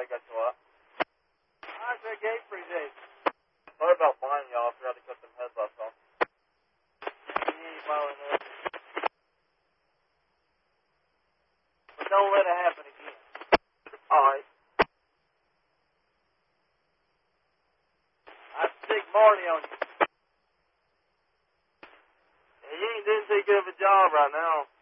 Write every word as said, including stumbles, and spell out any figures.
got you what? I said gate pretty days. Sorry about flying y'all. I forgot to cut them headlights off. You ain't following that. But don't let it happen again. Alright. I stick Marty on you. Yeah, you ain't doing too good of a job right now.